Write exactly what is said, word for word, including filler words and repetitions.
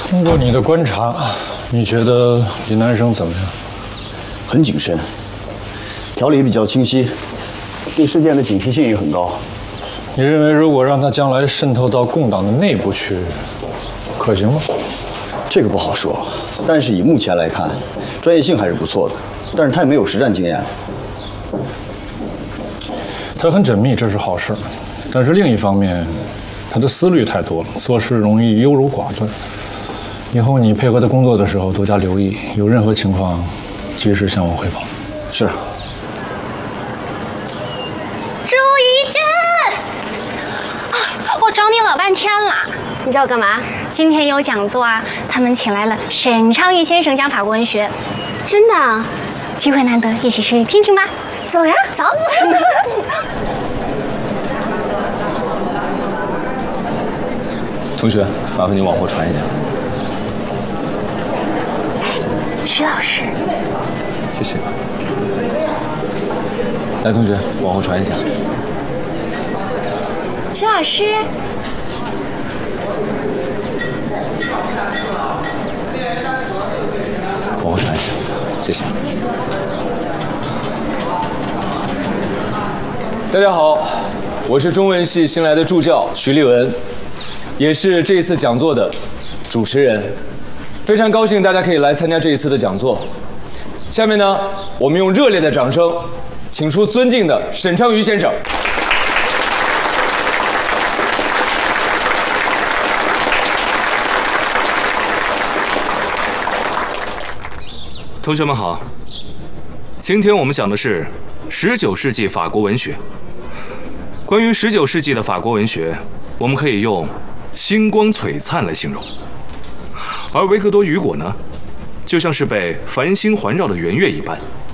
通过你的观察，你觉得李南生怎么样？ 很谨慎，条理也比较清晰，对事件的警惕性也很高。 你认为如果让他将来渗透到共党的内部去，可行吗？ 这个不好说，但是以目前来看，专业性还是不错的。但是他也没有实战经验。 他很缜密，这是好事，但是另一方面，他的思虑太多了，做事容易优柔寡断。以后你配合他工作的时候多加留意，有任何情况及时向我汇报。 是。 朱一真，啊，我找你老半天了，你知道干嘛？今天有讲座啊，他们请来了沈昌钰先生讲法国文学。 真的啊？ 机会难得，一起去听听吧。走呀，走。 同学，麻烦你往后传一下。 徐老师， 谢谢。来，同学，往后传一下。 徐老师。 往后传一下，谢谢。大家好，我是中文系新来的助教徐立文，也是这一次讲座的主持人。非常高兴大家可以来参加这一次的讲座。下面呢，我们用热烈的掌声，请出尊敬的沈昌钰先生。 同学们好，今天我们讲的是十九世纪法国文学。关于十九世纪的法国文学，我们可以用星光璀璨来形容。而维克多·雨果呢，就像是被繁星环绕的圆月一般，